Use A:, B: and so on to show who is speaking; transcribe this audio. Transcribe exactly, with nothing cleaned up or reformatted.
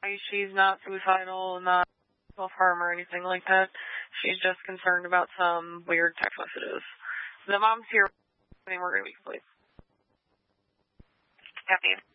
A: She's not suicidal, not self-harm or anything like that. She's just concerned about some weird text messages. The mom's here, and we're going to be complete.
B: Copy.